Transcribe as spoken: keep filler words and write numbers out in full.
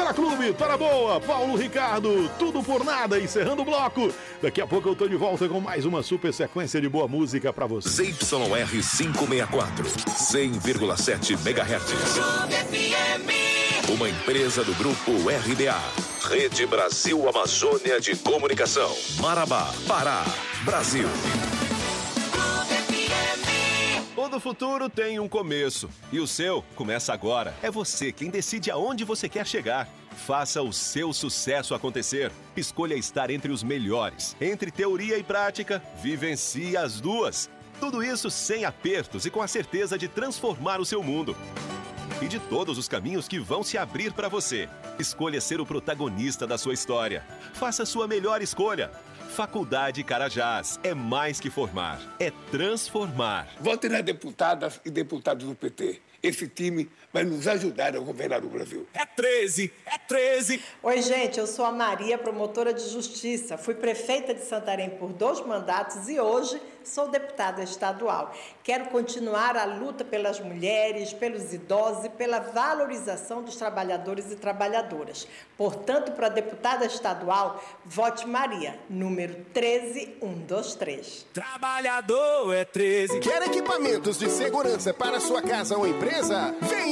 Fla Clube, para boa, Paulo Ricardo, tudo por nada, encerrando o bloco. Daqui a pouco eu tô de volta com mais uma super sequência de boa música pra você. Z Y R quinhentos e sessenta e quatro, cem vírgula sete megahertz. Uma empresa do grupo R B A. Rede Brasil Amazônia de Comunicação. Marabá, Pará, Brasil. Todo futuro tem um começo. E o seu começa agora. É você quem decide aonde você quer chegar. Faça o seu sucesso acontecer. Escolha estar entre os melhores. Entre teoria e prática, vivencie as duas. Tudo isso sem apertos e com a certeza de transformar o seu mundo. E de todos os caminhos que vão se abrir para você. Escolha ser o protagonista da sua história. Faça a sua melhor escolha. Faculdade Carajás é mais que formar, é transformar. Vote nas deputadas e deputados do P T. Esse time vai nos ajudar a governar o Brasil. É treze, é treze. Oi, gente, eu sou a Maria, promotora de justiça. Fui prefeita de Santarém por dois mandatos e hoje sou deputada estadual. Quero continuar a luta pelas mulheres, pelos idosos e pela valorização dos trabalhadores e trabalhadoras. Portanto, para a deputada estadual, vote Maria, número treze um dois três. Trabalhador é treze. Quer equipamentos de segurança para sua casa ou empresa? Vem